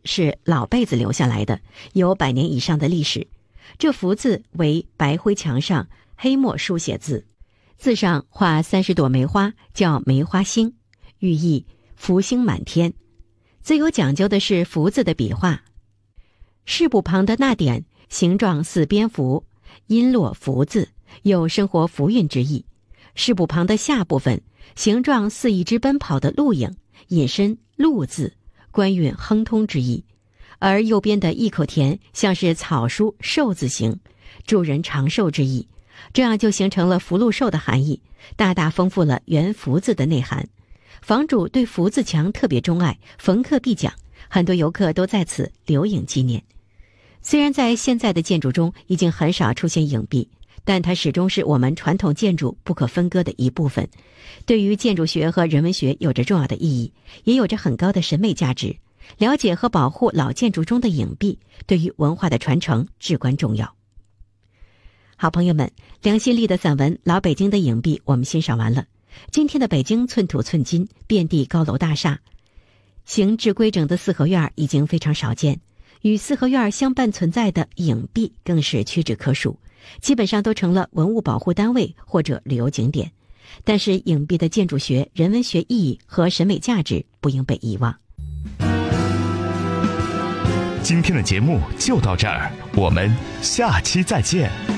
是老辈子留下来的，有100年以上的历史。这福字为白灰墙上黑墨书写字，字上画30朵梅花，叫梅花星，寓意福星满天。最有讲究的是福字的笔画，士部旁的那点形状似蝙蝠，因落福字，有生活福运之意。士部旁的下部分形状似一只奔跑的鹿影，引申鹿字，官运亨通之意。而右边的一口田像是草书寿字形，祝人长寿之意。这样就形成了福禄寿的含义，大大丰富了原福字的内涵。房主对福字墙特别钟爱，逢客必讲，很多游客都在此留影纪念。虽然在现在的建筑中已经很少出现影壁，但它始终是我们传统建筑不可分割的一部分，对于建筑学和人文学有着重要的意义，也有着很高的审美价值。了解和保护老建筑中的影壁，对于文化的传承至关重要。好朋友们，梁新丽的散文《老北京的影壁》我们欣赏完了。今天的北京寸土寸金，遍地高楼大厦，形制规整的四合院已经非常少见，与四合院相伴存在的影壁更是屈指可数，基本上都成了文物保护单位或者旅游景点。但是影壁的建筑学、人文学意义和审美价值不应被遗忘。 今天的节目就到这儿，我们下期再见。